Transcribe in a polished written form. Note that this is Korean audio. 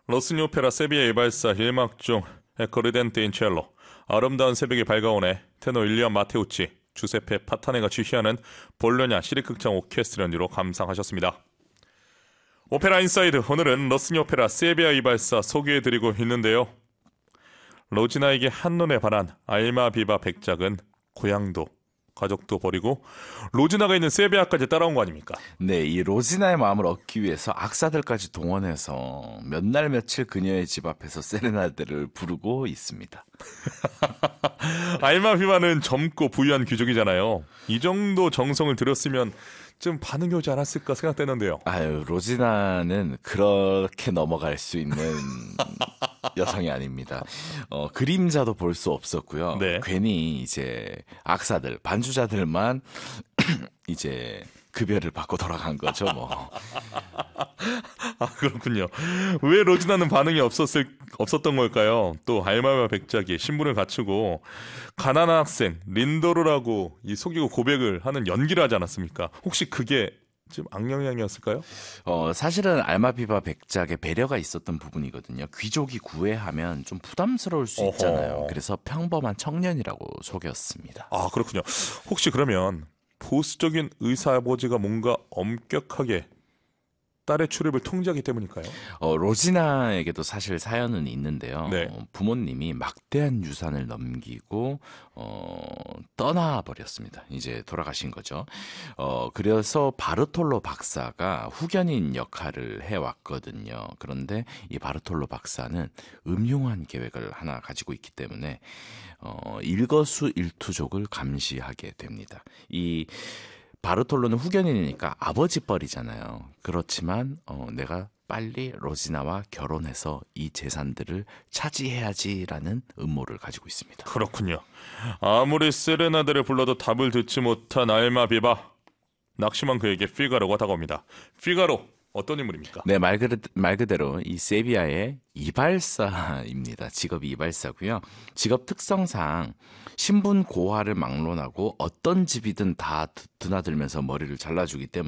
로스니 오페라 세비야 이발사 1막 중 에코리덴테 인 첼로, 아름다운 새벽이 밝아오네, 테너 일리안 마테우치, 주세페 파타네가 지휘하는 볼로냐 시리극장 오케스트라로 감상하셨습니다. 오페라 인사이드, 오늘은 로스니 오페라 세비야 이발사 소개해드리고 있는데요. 로지나에게 한눈에 반한 알마비바 백작은 고향도 가족도 버리고 로지나가 있는 세비야까지 따라온 거 아닙니까? 네, 이 로지나의 마음을 얻기 위해서 악사들까지 동원해서 몇 날 며칠 그녀의 집 앞에서 세레나데를 부르고 있습니다. 알마비바는 젊고 부유한 귀족이잖아요. 이 정도 정성을 들였으면 좀 반응이 오지 않았을까 생각되는데요. 아유, 로지나는 그렇게 넘어갈 수 있는 여성이 아닙니다. 그림자도 볼 수 없었고요. 네. 괜히 이제 악사들, 반주자들만 이제 급여를 받고 돌아간 거죠, 뭐. 아, 그렇군요. 왜 로지나는 반응이 없었던 걸까요? 또 알마비바 백작이 신분을 갖추고 가난한 학생 린도르라고 이 속이고 고백을 하는 연기를 하지 않았습니까? 혹시 그게 좀 악영향이었을까요? 사실은 알마비바 백작의 배려가 있었던 부분이거든요. 귀족이 구애하면 좀 부담스러울 수 있잖아요. 어허. 그래서 평범한 청년이라고 속였습니다. 아, 그렇군요. 혹시 그러면 보수적인 의사 아버지가 뭔가 엄격하게 딸의 출입을 통제하기 때문일까요? 로지나에게도 사실 사연은 있는데요. 네. 부모님이 막대한 유산을 넘기고 떠나버렸습니다. 이제 돌아가신 거죠. 그래서 바르톨로 박사가 후견인 역할을 해왔거든요. 그런데 이 바르톨로 박사는 음흉한 계획을 하나 가지고 있기 때문에 일거수일투족을 감시하게 됩니다. 이 바르톨로는 후견인이니까 아버지 뻘이잖아요. 그렇지만 내가 빨리 로지나와 결혼해서 이 재산들을 차지해야지라는 음모를 가지고 있습니다. 그렇군요. 아무리 세레나데를 불러도 답을 듣지 못한 알마비바, 낙심한 그에게 피가로가 다가옵니다. 피가로, 어떤 인물입니까? 네, 말 그대로 이 세비야의 이발사입니다. 직업이 이발사고요. 직업 특성상 신분 고하를 막론하고 어떤 집이든 다 드나들면서 머리를 잘라주기 때문에